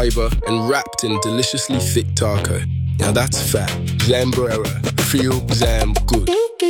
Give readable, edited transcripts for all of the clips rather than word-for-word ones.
fibre and wrapped in deliciously thick taco. Now that's fat. Zambrera. Feel Zam good.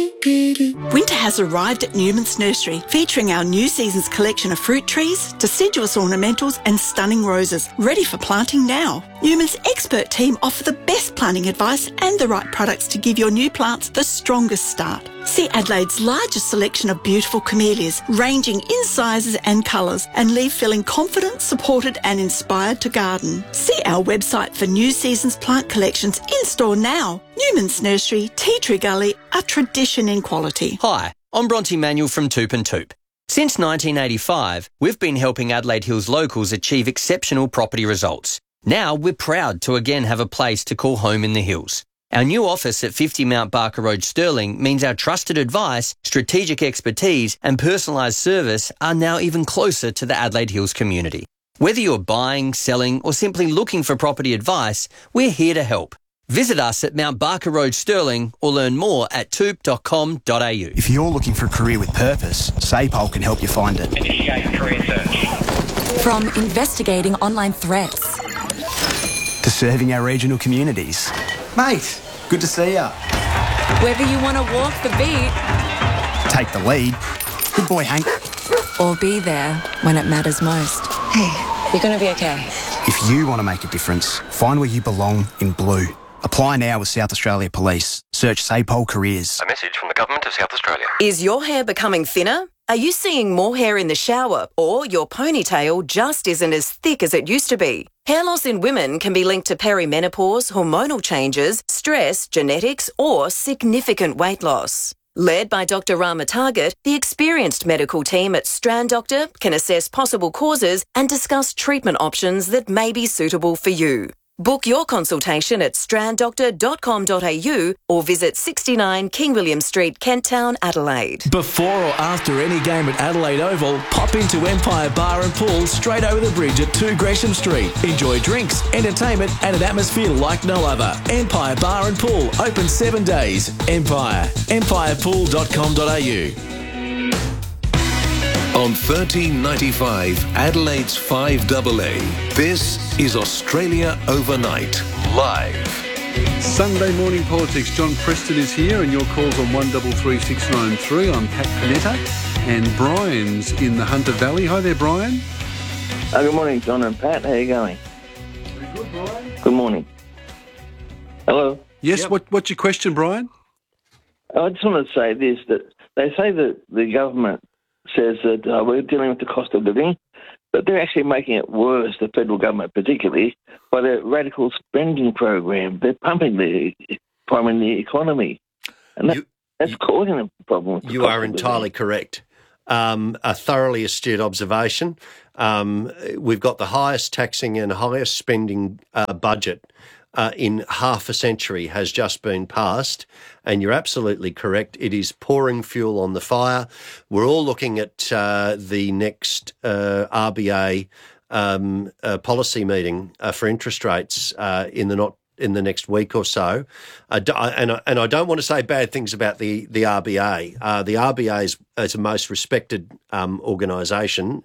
Winter has arrived at Newman's Nursery, featuring our new season's collection of fruit trees, deciduous ornamentals and stunning roses, ready for planting now. Newman's expert team offer the best planting advice and the right products to give your new plants the strongest start. See Adelaide's largest selection of beautiful camellias, ranging in sizes and colours, and leave feeling confident, supported and inspired to garden. See our website for new season's plant collections in store now. Newman's Nursery, Tea Tree Gully, a tradition in quality. Hi, I'm Bronte Manuel from Toop and Toop. Since 1985, we've been helping Adelaide Hills locals achieve exceptional property results. Now we're proud to again have a place to call home in the hills. Our new office at 50 Mount Barker Road, Stirling, means our trusted advice, strategic expertise and personalised service are now even closer to the Adelaide Hills community. Whether you're buying, selling or simply looking for property advice, we're here to help. Visit us at Mount Barker Road, Stirling, or learn more at toop.com.au. If you're looking for a career with purpose, SAPOL can help you find it. Initiate career search. From investigating online threats to serving our regional communities. Mate, good to see ya. Whether you want to walk the beat, take the lead. Good boy, Hank. Or be there when it matters most. Hey, you're going to be okay. If you want to make a difference, find where you belong in blue. Apply now with South Australia Police. Search SAPOL Careers. A message from the Government of South Australia. Is your hair becoming thinner? Are you seeing more hair in the shower, or your ponytail just isn't as thick as it used to be? Hair loss in women can be linked to perimenopause, hormonal changes, stress, genetics, or significant weight loss. Led by Dr. Rama Target, the experienced medical team at Strand Doctor can assess possible causes and discuss treatment options that may be suitable for you. Book your consultation at stranddoctor.com.au or visit 69 King William Street, Kent Town, Adelaide. Before or after any game at Adelaide Oval, pop into Empire Bar and Pool straight over the bridge at 2 Gresham Street. Enjoy drinks, entertainment and an atmosphere like no other. Empire Bar and Pool, open 7 days. Empire. empirepool.com.au. On 1395 Adelaide's 5AA, this is Australia Overnight, live. Sunday morning politics. John Preston is here and your calls on 133693. I'm Pat Panetta and Brian's in the Hunter Valley. Hi there, Brian. Good morning, John and Pat. How are you going? Very good, Brian. Good morning. Hello? Yes, yep. What's your question, Brian? I just want to say this, that they say that the government says that we're dealing with the cost of living, but they're actually making it worse, the federal government particularly, by their radical spending program. They're pumping the economy. And that's causing a problem. You are entirely correct. A thoroughly astute observation. We've got the highest taxing and highest spending budget in half a century has just been passed, and you're absolutely correct. It is pouring fuel on the fire. We're all looking at the next RBA policy meeting for interest rates in the next week or so. And I don't want to say bad things about the RBA. The RBA is a most respected organisation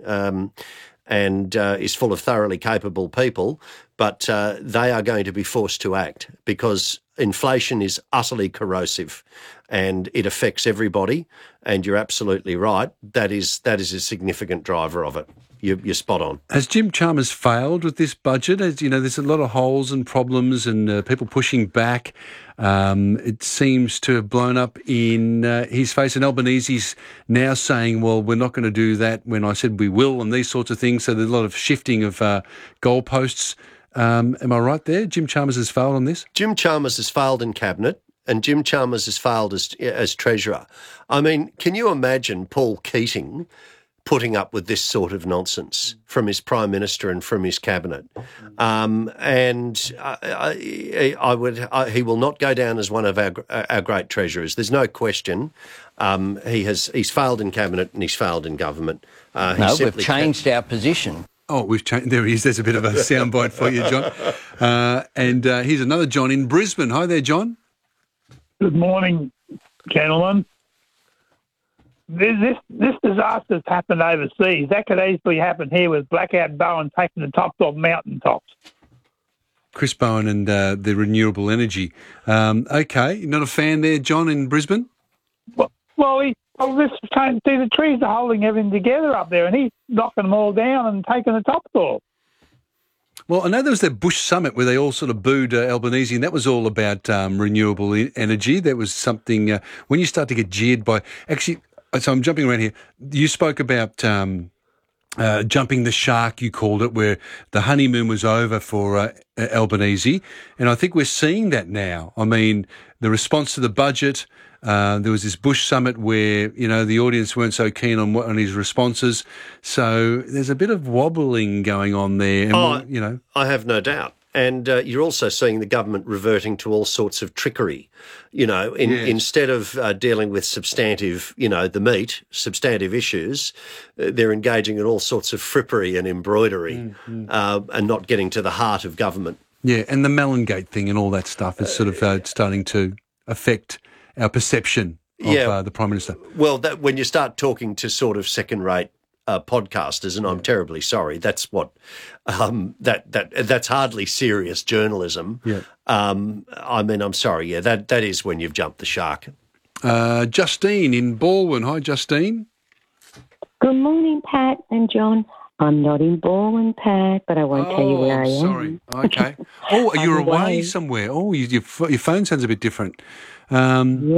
and is full of thoroughly capable people, but they are going to be forced to act because inflation is utterly corrosive and it affects everybody. And you're absolutely right. That is a significant driver of it. You're spot on. Has Jim Chalmers failed with this budget? As you know, there's a lot of holes and problems and people pushing back. It seems to have blown up in his face. And Albanese's now saying, well, we're not going to do that when I said we will and these sorts of things. So there's a lot of shifting of goalposts. Am I right there? Jim Chalmers has failed on this? Jim Chalmers has failed in Cabinet and Jim Chalmers has failed as Treasurer. I mean, can you imagine Paul Keating putting up with this sort of nonsense from his Prime Minister and from his Cabinet? He will not go down as one of our great treasurers. There's no question. He's failed in Cabinet and he's failed in government. We've changed our position. Oh, we've changed. There he is. There's a bit of a soundbite for you, John. And here's another John in Brisbane. Hi there, John. Good morning, gentlemen. This disaster's happened overseas. That could easily happen here with Blackout Bowen taking the tops off mountaintops. Chris Bowen and the renewable energy. Okay, you're not a fan there, John, in Brisbane? This see, the trees are holding everything together up there, and he's knocking them all down and taking the tops off. Well, I know there was that Bush summit where they all sort of booed Albanese, and that was all about renewable energy. That was something, when you start to get jeered by... Actually, so I'm jumping around here. You spoke about jumping the shark, you called it, where the honeymoon was over for Albanese, and I think we're seeing that now. I mean, the response to the budget... there was this Bush summit where, the audience weren't so keen on his responses. So there's a bit of wobbling going on there. And I have no doubt. And you're also seeing the government reverting to all sorts of trickery. Instead of dealing with substantive issues, they're engaging in all sorts of frippery and embroidery and not getting to the heart of government. Yeah, and the Mellongate thing and all that stuff is sort of starting to affect our perception of the Prime Minister. Well, when you start talking to sort of second-rate podcasters, and I'm terribly sorry, that's what that's hardly serious journalism. Yeah. I'm sorry. Yeah, that is when you've jumped the shark. Justine in Balwyn. Hi, Justine. Good morning, Pat and John. I'm not in Balwyn, Pat, but I won't tell you where I am. Sorry. Okay. Oh, you're away somewhere. Oh, your phone sounds a bit different. I'm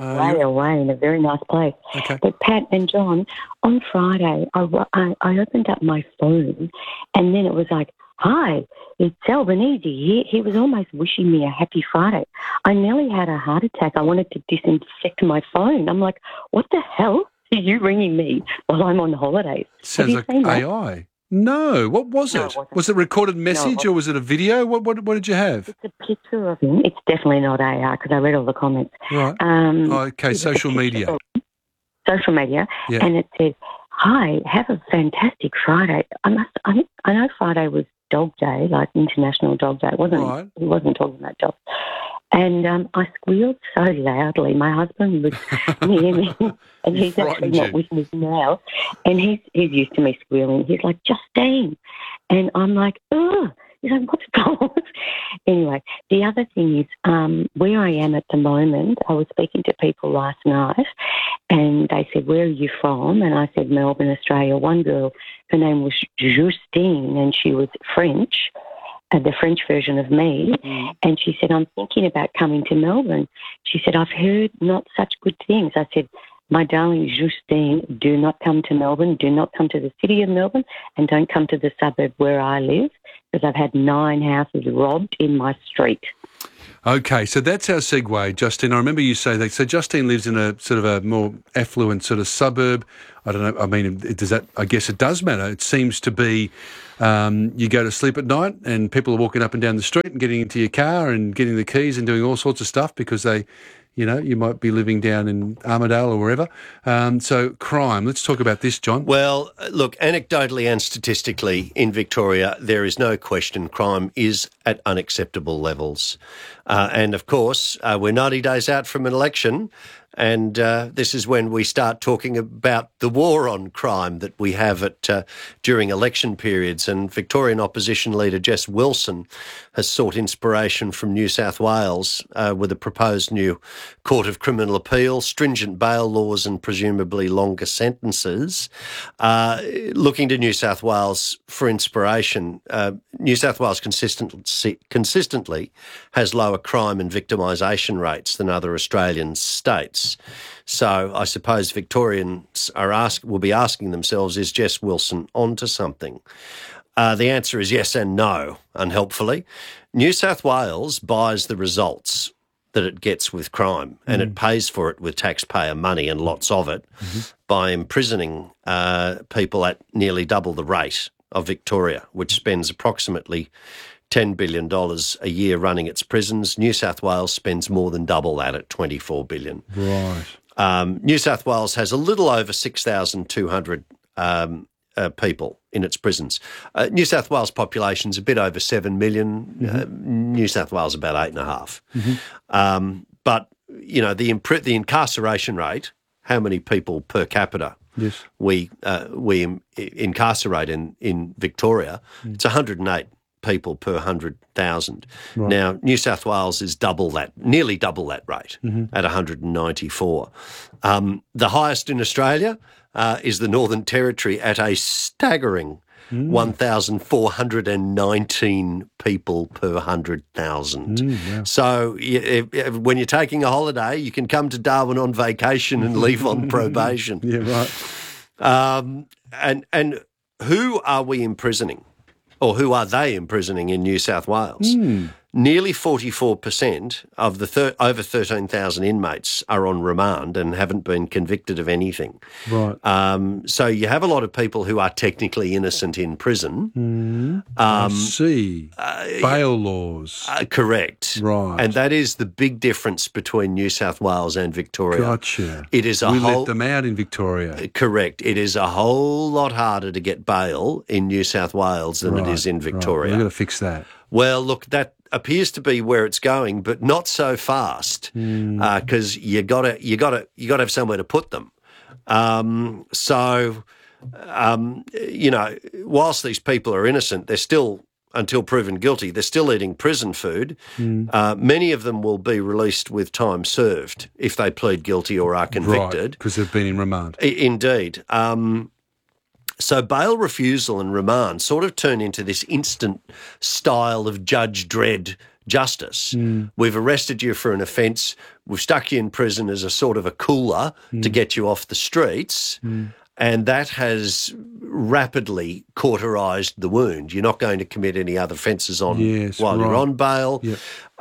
away in a very nice place. Okay. But Pat and John, on Friday, I opened up my phone, and then it was like, "Hi, it's Albanese." He was almost wishing me a happy Friday. I nearly had a heart attack. I wanted to disinfect my phone. I'm like, what the hell are you ringing me while I'm on holidays? Sounds like AI. No, what was it? Was it a recorded message or was it a video? What did you have? It's a picture of him. It's definitely not AI because I read all the comments. Right. Okay, social media. Social media, yeah. And it says, "Hi, have a fantastic Friday." I know Friday was Dog Day, like International Dog Day. It wasn't. Right. He wasn't talking about dogs. And I squealed so loudly. My husband was near me, and he's actually not with me now. And he's used to me squealing. He's like, "Justine," and I'm like, "Oh." He's like, "What's going on?" Anyway, the other thing is where I am at the moment. I was speaking to people last night, and they said, "Where are you from?" And I said, "Melbourne, Australia." One girl, her name was Justine, and she was French. The French version of me, and she said, "I'm thinking about coming to Melbourne." She said, "I've heard not such good things." I said, "My darling Justine, do not come to Melbourne, do not come to the city of Melbourne, and don't come to the suburb where I live, because I've had 9 houses robbed in my street." Okay, so that's our segue, Justine. I remember you saying that. So Justine lives in a sort of a more affluent sort of suburb. I don't know. I mean, does that? I guess it does matter. It seems to be you go to sleep at night and people are walking up and down the street and getting into your car and getting the keys and doing all sorts of stuff because they, you might be living down in Armidale or wherever. So crime. Let's talk about this, John. Well, look, anecdotally and statistically in Victoria, there is no question crime is at unacceptable levels. And, of course, we're 90 days out from an election, and this is when we start talking about the war on crime that we have during election periods. And Victorian opposition leader Jess Wilson has sought inspiration from New South Wales with a proposed new Court of Criminal Appeal, stringent bail laws and presumably longer sentences. Looking to New South Wales for inspiration, New South Wales consistently has lower crime and victimisation rates than other Australian states. So I suppose Victorians will be asking themselves, is Jess Wilson onto something? The answer is yes and no, unhelpfully. New South Wales buys the results that it gets with crime, and it pays for it with taxpayer money and lots of it by imprisoning people at nearly double the rate of Victoria, which spends approximately $10 billion a year running its prisons. New South Wales spends more than double that at $24 billion. Right. New South Wales has a little over 6,200 people in its prisons. New South Wales population's a bit over 7 million. New South Wales about 8.5. But, the incarceration rate, how many people per capita we incarcerate in Victoria, it's 108 people per 100,000. Right. Now, New South Wales is nearly double that rate at 194. The highest in Australia is the Northern Territory at a staggering 1,419 people per 100,000. Wow. So when you're taking a holiday, you can come to Darwin on vacation and leave on probation. Yeah, right. And who are we imprisoning? Or who are they imprisoning in New South Wales? Nearly 44% of the over 13,000 inmates are on remand and haven't been convicted of anything. Right. So you have a lot of people who are technically innocent in prison. I see. Bail laws. Correct. Right. And that is the big difference between New South Wales and Victoria. Gotcha. It is we let them out in Victoria. Correct. It is a whole lot harder to get bail in New South Wales than it is in Victoria. Right. We've got to fix that. Well, look, that appears to be where it's going, but not so fast because you got to have somewhere to put them. Whilst these people are innocent, they're still, until proven guilty, they're still eating prison food. Many of them will be released with time served if they plead guilty or are convicted. Because they've been in remand. Indeed. So bail refusal and remand sort of turn into this instant style of Judge Dredd justice. We've arrested you for an offence. We've stuck you in prison as a sort of a cooler to get you off the streets. And that has rapidly cauterised the wound. You're not going to commit any other offences while you're on bail. Yep.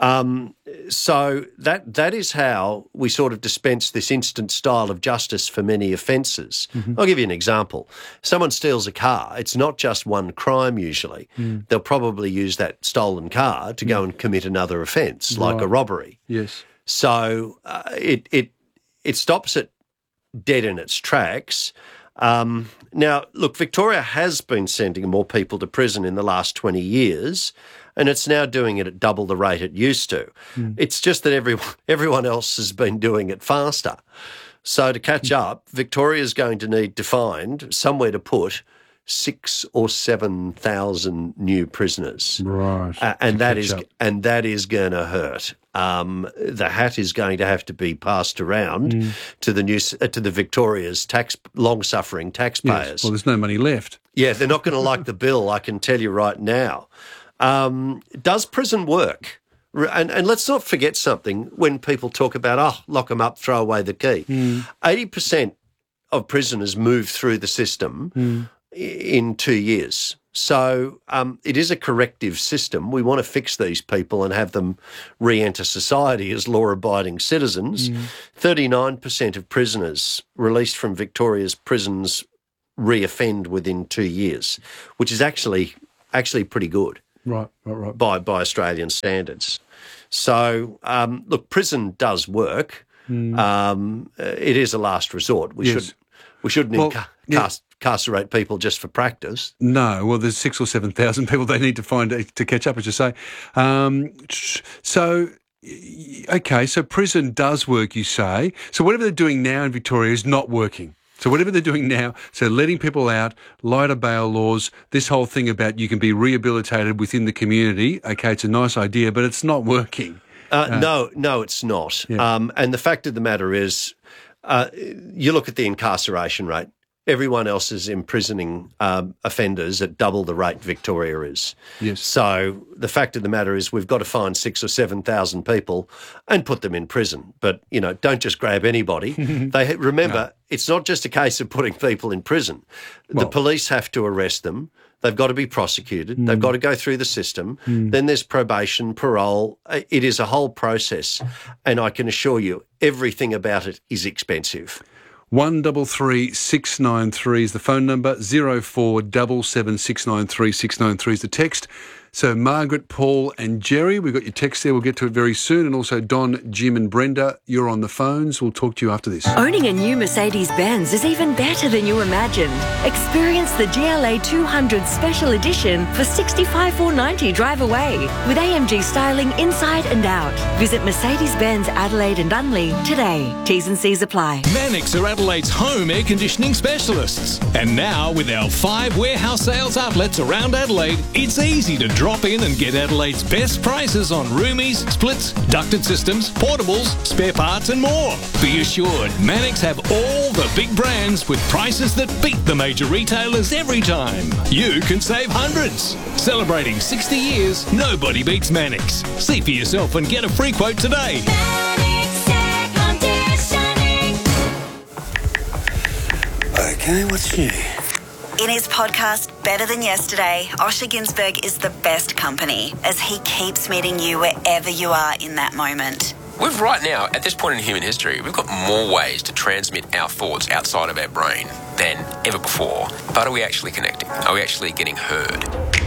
So that is how we sort of dispense this instant style of justice for many offences. I'll give you an example. Someone steals a car. It's not just one crime usually. They'll probably use that stolen car to go and commit another offence, like a robbery. Yes. So it stops it dead in its tracks. Now, look, Victoria has been sending more people to prison in the last 20 years, and it's now doing it at double the rate it used to. It's just that everyone else has been doing it faster. So to catch up, Victoria's going to need to find somewhere to put 6,000 or 7,000 new prisoners. Right. And that is going to hurt. The hat is going to have to be passed around to the Victoria's long-suffering taxpayers. Yes. Well, there's no money left. Yeah, they're not going to like the bill, I can tell you right now. Does prison work? And let's not forget something when people talk about, lock them up, throw away the key. 80% of prisoners move through the system in 2 years. So it is a corrective system. We want to fix these people and have them re-enter society as law-abiding citizens. 39% of prisoners released from Victoria's prisons re-offend within 2 years, which is actually pretty good. Right. By Australian standards. So, look, prison does work. It is a last resort. We shouldn't incarcerate people just for practice. No, well, there's 6,000 or 7,000 people they need to find to catch up, as you say. So prison does work, you say. So whatever they're doing now in Victoria is not working. So whatever they're doing now, so letting people out, lighter bail laws, this whole thing about you can be rehabilitated within the community, okay, it's a nice idea, but it's not working. No, it's not. Yeah. And the fact of the matter is, you look at the incarceration rate, everyone else is imprisoning offenders at double the rate Victoria is. Yes. So the fact of the matter is we've got to find 6,000 or 7,000 people and put them in prison. But, don't just grab anybody. Remember, it's not just a case of putting people in prison. The police have to arrest them. They've got to be prosecuted. They've got to go through the system. Then there's probation, parole. It is a whole process. And I can assure you, everything about it is expensive. 133 693 is the phone number. 0477 693 693 is the text. So Margaret, Paul and Jerry, we've got your text there. We'll get to it very soon. And also Don, Jim and Brenda, you're on the phones. We'll talk to you after this. Owning a new Mercedes-Benz is even better than you imagined. Experience the GLA 200 Special Edition for $65,490 drive away with AMG styling inside and out. Visit Mercedes-Benz Adelaide and Unley today. T's and C's apply. Mannix are Adelaide's home air conditioning specialists. And now with our 5 warehouse sales outlets around Adelaide, it's easy to drive Drop in and get Adelaide's best prices on roomies, splits, ducted systems, portables, spare parts and more. Be assured, Mannix have all the big brands with prices that beat the major retailers every time. You can save hundreds. Celebrating 60 years, nobody beats Mannix. See for yourself and get a free quote today. Okay, what's new? In his podcast, Better Than Yesterday, Osher Günsberg is the best company as he keeps meeting you wherever you are in that moment. We've right now, at this point in human history, we've got more ways to transmit our thoughts outside of our brain than ever before. But are we actually connecting? Are we actually getting heard?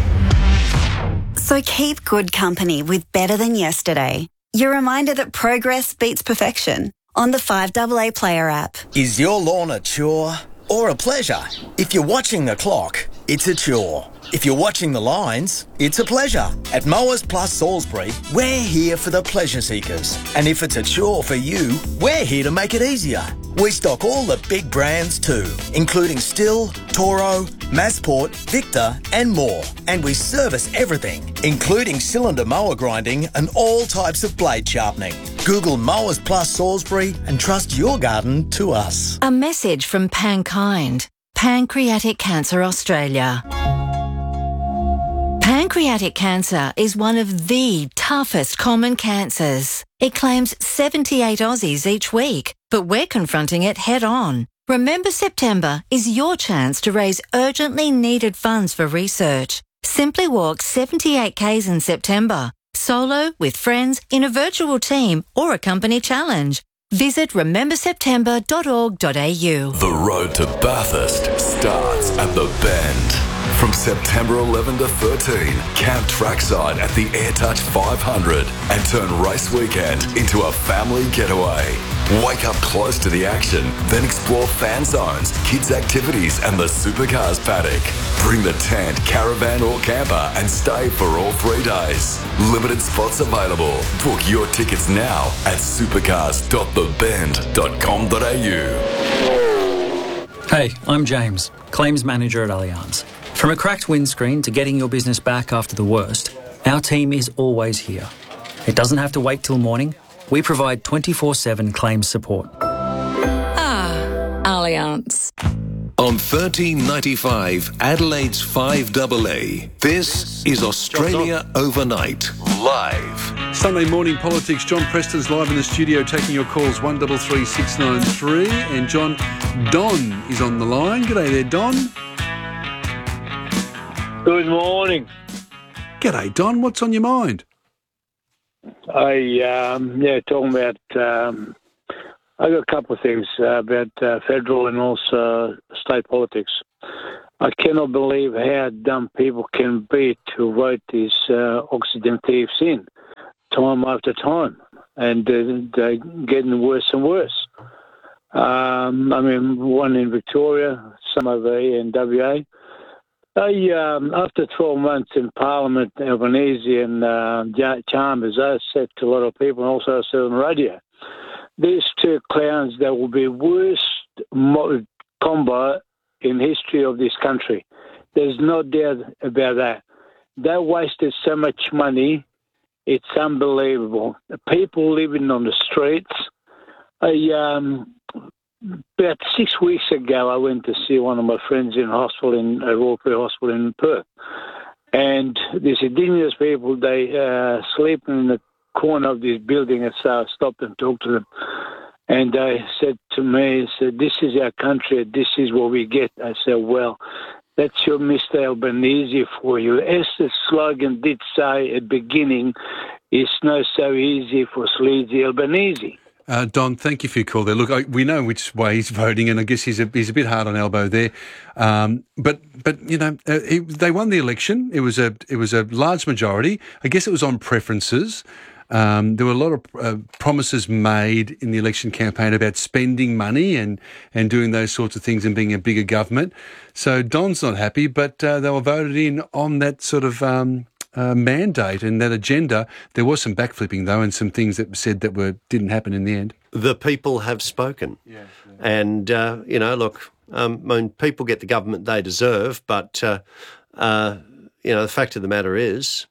So keep good company with Better Than Yesterday. Your reminder that progress beats perfection on the 5AA Player app. Is your lawn a chore or a pleasure? If you're watching the clock, it's a chore. If you're watching the lines, it's a pleasure. At Mowers Plus Salisbury, we're here for the pleasure seekers. And if it's a chore for you, we're here to make it easier. We stock all the big brands too, including Still, Toro, Massport, Victor and more. And we service everything, including cylinder mower grinding and all types of blade sharpening. Google Mowers Plus Salisbury and trust your garden to us. A message from Pankind, Pancreatic Cancer Australia. Pancreatic cancer is one of the toughest common cancers. It claims 78 Aussies each week, but we're confronting it head on. Remember September is your chance to raise urgently needed funds for research. Simply walk 78 Ks in September, solo, with friends, in a virtual team or a company challenge. Visit rememberseptember.org.au. The road to Bathurst starts at the Bend. From September 11 to 13, camp trackside at the AirTouch 500 and turn race weekend into a family getaway. Wake up close to the action, then explore fan zones, kids' activities and the supercars paddock. Bring the tent, caravan or camper and stay for all 3 days. Limited spots available. Book your tickets now at supercars.thebend.com.au. Hey, I'm James, Claims Manager at Allianz. From a cracked windscreen to getting your business back after the worst, our team is always here. It doesn't have to wait till morning. We provide 24/7 claims support. Allianz. On 1395 Adelaide's 5AA, this is Australia Overnight, live. Sunday morning politics. John Preston's live in the studio taking your calls 133 693. And Don is on the line. G'day there, Don. Good morning. G'day, Don. What's on your mind? Talking about, I got a couple of things about federal and also state politics. I cannot believe how dumb people can be to vote these oxygen thieves in time after time, and they're getting worse and worse. One in Victoria, some over here in WA. After 12 months in Parliament, Albanese and Chambers, I said to a lot of people, and also I said on the radio, these two clowns, that will be worst combo in history of this country. There's no doubt about that. They wasted so much money. It's unbelievable. The people living on the streets. About 6 weeks ago, I went to see one of my friends in hospital, in Royal Free Hospital in Perth. And these indigenous people, they sleep in the corner of this building, and so I stopped and talked to them. And they said to me, this is our country, this is what we get. I said, well, that's your Mr. Albanese for you. As the slogan did say at the beginning, it's not so easy for sleazy Albanese. Don, thank you for your call there. Look, we know which way he's voting, and I guess he's a bit hard on elbow there. But they won the election. It was a large majority. I guess it was on preferences. There were a lot of promises made in the election campaign about spending money and doing those sorts of things and being a bigger government. So Don's not happy, but they were voted in on that sort of mandate and that agenda. There was some backflipping, though, and some things that said that didn't happen in the end. The people have spoken. Yeah. And, people get the government they deserve, but, the fact of the matter is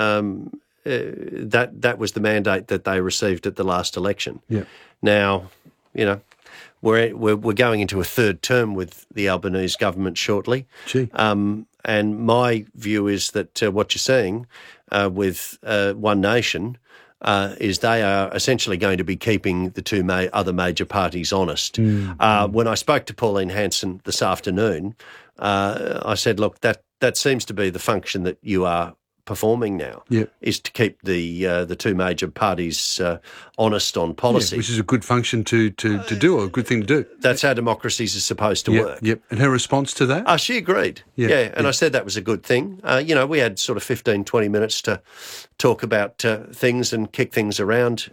that was the mandate that they received at the last election. Yeah. Now, we're going into a third term with the Albanese government shortly. Gee. And my view is that what you're seeing with One Nation is they are essentially going to be keeping the two other major parties honest. When I spoke to Pauline Hanson this afternoon, I said, look, that seems to be the function that you are performing now, is to keep the two major parties honest on policy. Yeah, which is a good function to do, or a good thing to do. That's how democracies are supposed to work. Yep. And her response to that? She agreed. And I said that was a good thing. We had sort of 15, 20 minutes to talk about things and kick things around.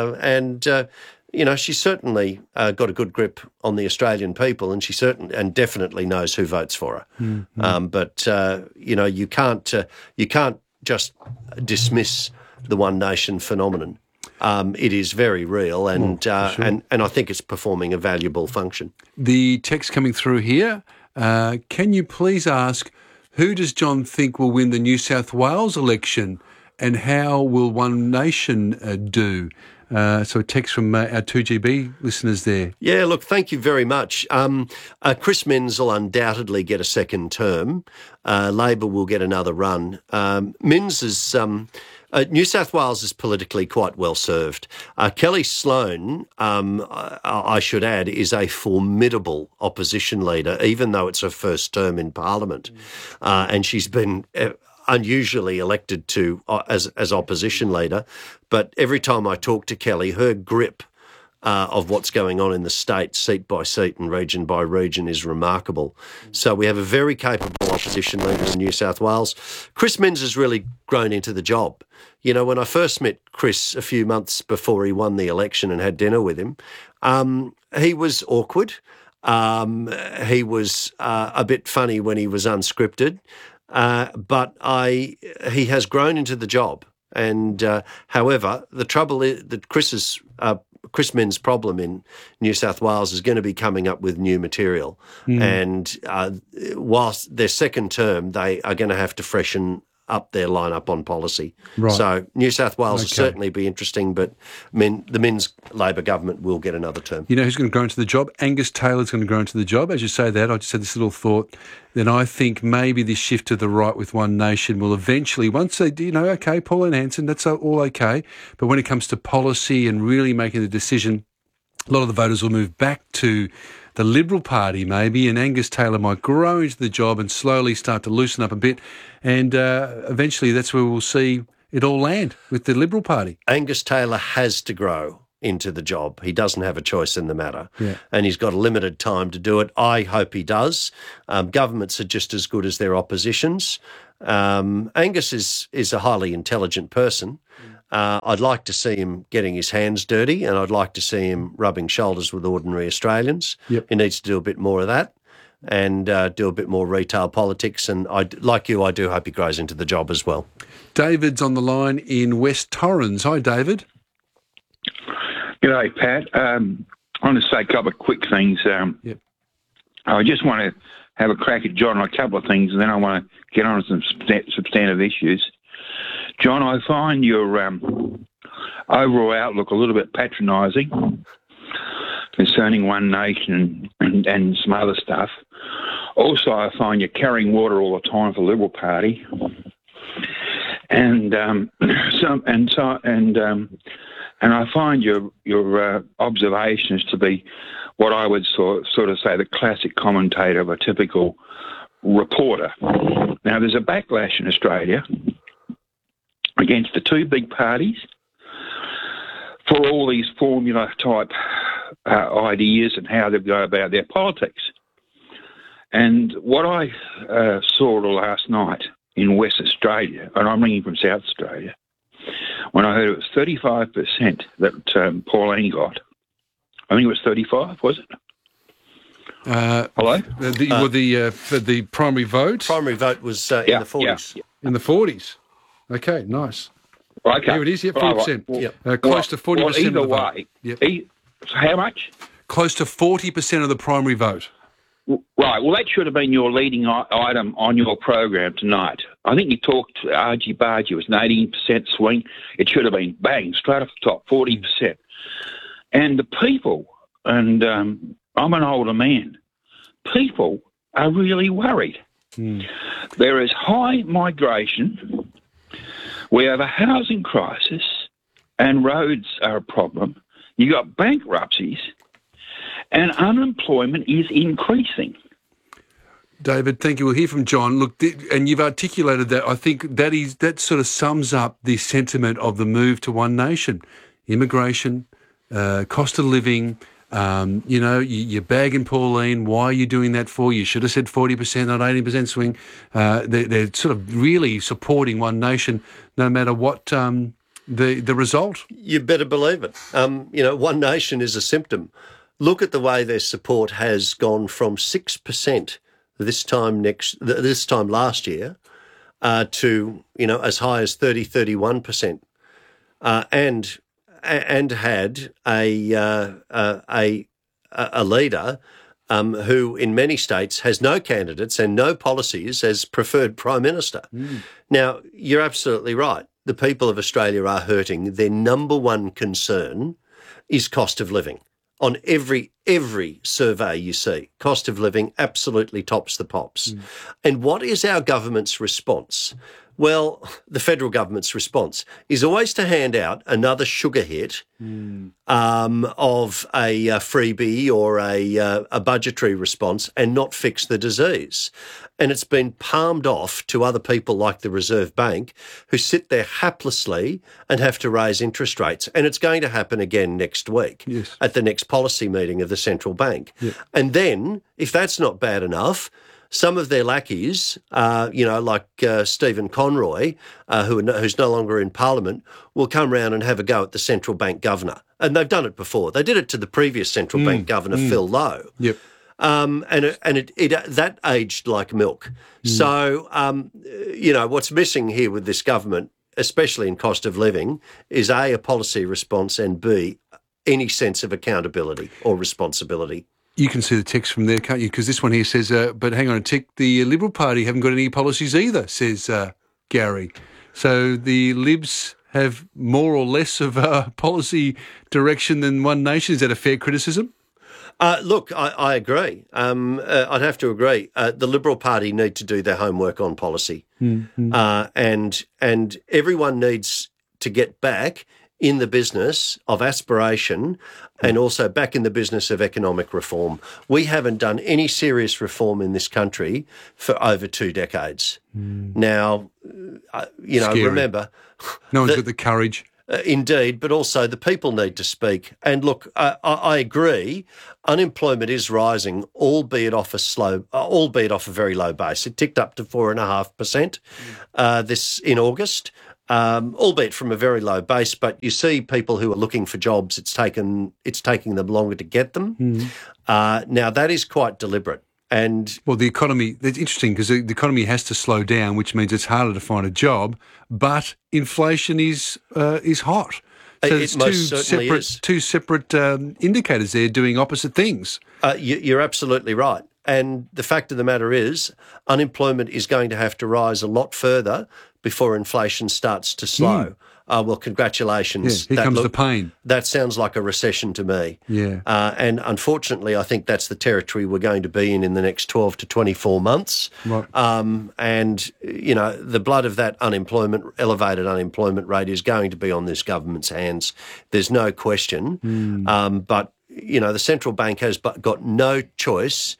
She's certainly got a good grip on the Australian people, and she definitely knows who votes for her. But you can't just dismiss the One Nation phenomenon. It is very real, and and I think it's performing a valuable function. The text coming through here. Can you please ask, who does John think will win the New South Wales election, and how will One Nation do? So a text from our 2GB listeners there. Yeah, look, thank you very much. Chris Minns will undoubtedly get a second term. Labor will get another run. Minns is... New South Wales is politically quite well served. Kelly Sloan, I should add, is a formidable opposition leader, even though it's her first term in Parliament. And she's been... unusually elected to as opposition leader, but every time I talk to Kelly, her grip of what's going on in the state, seat by seat and region by region, is remarkable. So we have a very capable opposition leader in New South Wales. Chris Minns has really grown into the job. When I first met Chris a few months before he won the election and had dinner with him, he was awkward. He was a bit funny when he was unscripted. But he has grown into the job. And however, the trouble is that Chris Minns' problem in New South Wales is going to be coming up with new material. And whilst their second term, they are going to have to freshen up their lineup on policy. Right. So New South Wales will certainly be interesting, but the Minns Labor government will get another term. You know who's going to grow into the job? Angus Taylor's going to grow into the job. As you say that, I just had this little thought. Then I think maybe this shift to the right with One Nation will eventually, once they do, okay, Pauline Hanson, that's all okay. But when it comes to policy and really making the decision, a lot of the voters will move back to the Liberal Party maybe, and Angus Taylor might grow into the job and slowly start to loosen up a bit. And eventually that's where we'll see it all land with the Liberal Party. Angus Taylor has to grow into the job. He doesn't have a choice in the matter. Yeah. And he's got a limited time to do it. I hope he does. Governments are just as good as their oppositions. Angus is a highly intelligent person. I'd like to see him getting his hands dirty, and I'd like to see him rubbing shoulders with ordinary Australians. Yep. He needs to do a bit more of that and do a bit more retail politics. And I do hope he grows into the job as well. David's on the line in West Torrens. Hi, David. G'day, Pat. I want to say a couple of quick things. Yep. I just want to have a crack at John on a couple of things, and then I want to get on to some substantive issues. John, I find your overall outlook a little bit patronising concerning One Nation and some other stuff. Also, I find you're carrying water all the time for the Liberal Party, and I find your observations to be what I would sort of say the classic commentator of a typical reporter. Now, there's a backlash in Australia against the two big parties for all these formula-type ideas and how they go about their politics. And what I saw last night in West Australia, and I'm ringing from South Australia, when I heard it was 35% that Pauline got. I think it was 35, was it? Hello? The primary vote? Primary vote was in the 40s. Yeah. In the 40s. Okay, nice. Okay. Here it is, 40%. Close to 40% of the vote. Either way, how much? Close to 40% of the primary vote. Right. Well, that should have been your leading item on your program tonight. I think you talked argy-bargy. It was an 18% swing. It should have been bang, straight off the top, 40%. And the people, and I'm an older man, people are really worried. There is high migration. We have a housing crisis, and roads are a problem. You got bankruptcies, and unemployment is increasing. David, thank you. We'll hear from John. Look, and you've articulated that. I think that sort of sums up the sentiment of the move to one nation. Immigration, cost of living, you're bagging Pauline. Why are you doing that for? You should have said 40%, not 80% swing. They're sort of really supporting one nation, no matter what the result. You better believe it. One nation is a symptom. Look at the way their support has gone from 6% this time last year to as high as 31%, and had a leader who in many states has no candidates and no policies as preferred Prime Minister. Now, you're absolutely right. The people of Australia are hurting. Their number one concern is cost of living. On every survey you see, cost of living absolutely tops the pops. And what is our government's response? Well, the federal government's response is always to hand out another sugar hit of a freebie or a budgetary response and not fix the disease. And it's been palmed off to other people like the Reserve Bank, who sit there haplessly and have to raise interest rates. And it's going to happen again next week at the next policy meeting of the central bank. And then, if that's not bad enough, some of their lackeys, like Stephen Conroy, who's no longer in Parliament, will come round and have a go at the central bank governor. And they've done it before. They did it to the previous central bank governor, Phil Lowe. And that aged like milk. So, what's missing here with this government, especially in cost of living, is A, a policy response, and B, any sense of accountability or responsibility. You can see the text from there, can't you? Because this one here says, but hang on a tick, the Liberal Party haven't got any policies either, says Gary. So the Libs have more or less of a policy direction than One Nation. Is that a fair criticism? Look, I agree. I'd have to agree. The Liberal Party need to do their homework on policy. And everyone needs to get back in the business of aspiration and also back in the business of economic reform. We haven't done any serious reform in this country for over 2 decades. Now, Scary. Remember... No one's got the courage. Indeed, but also the people need to speak. And look, I agree, unemployment is rising, albeit off a very low base. It ticked up to 4.5% this in August. Albeit from a very low base, but you see people who are looking for jobs, it's taking them longer to get them. Now, that is quite deliberate. And well, the economy, it's interesting because the economy has to slow down, which means it's harder to find a job, but inflation is hot. So it most certainly is. Two separate indicators there doing opposite things. You're absolutely right. And the fact of the matter is, unemployment is going to have to rise a lot further before inflation starts to slow. Well, congratulations. Here comes the pain. That sounds like a recession to me. Yeah. And unfortunately, I think that's the territory we're going to be in the next 12 to 24 months. Right. And, the blood of that elevated unemployment rate is going to be on this government's hands. There's no question. But, the central bank has got no choice.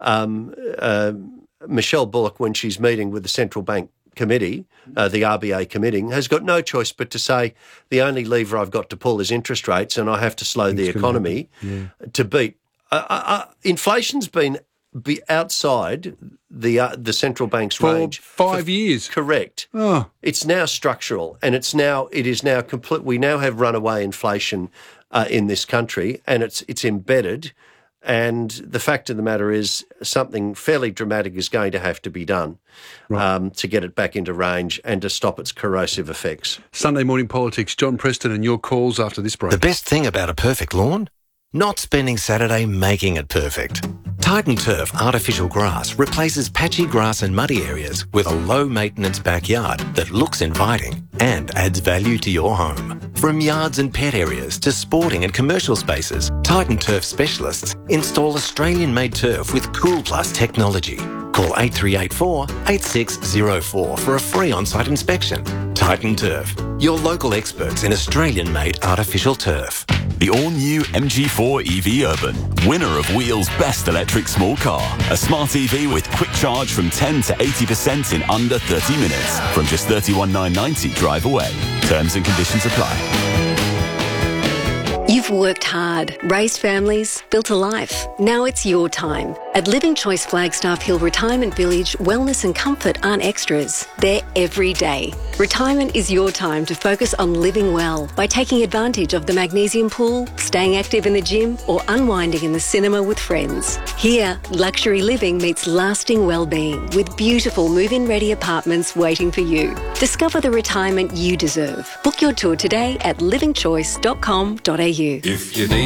Michelle Bullock, when she's meeting with the central bank committee, the RBA committee, has got no choice but to say the only lever I've got to pull is interest rates, and I have to slow the economy to beat. Inflation's been outside the central bank's range for 5 years. Correct. Oh. It's now structural, and it is now complete. We now have runaway inflation in this country, and it's embedded. And the fact of the matter is something fairly dramatic is going to have to be done to get it back into range and to stop its corrosive effects. Sunday Morning Politics, John Preston and your calls after this break. The best thing about a perfect lawn? not spending Saturday making it perfect. Titan Turf Artificial Grass replaces patchy grass and muddy areas with a low-maintenance backyard that looks inviting and adds value to your home. From yards and pet areas to sporting and commercial spaces, Titan Turf specialists install Australian-made turf with Cool Plus technology. Call 8384 8604 for a free on-site inspection. Titan Turf, your local experts in Australian-made artificial turf. The all-new MG4 EV Urban, winner of Wheel's Best Electric Small Car. A smart EV with quick charge from 10 to 80% in under 30 minutes. From just $31,990 drive away. Terms and conditions apply. You've worked hard, raised families, built a life. Now it's your time. At Living Choice Flagstaff Hill Retirement Village, wellness and comfort aren't extras. They're every day. Retirement is your time to focus on living well by taking advantage of the magnesium pool, staying active in the gym, or unwinding in the cinema with friends. Here, luxury living meets lasting well-being with beautiful move-in ready apartments waiting for you. Discover the retirement you deserve. Book your tour today at livingchoice.com.au. If you need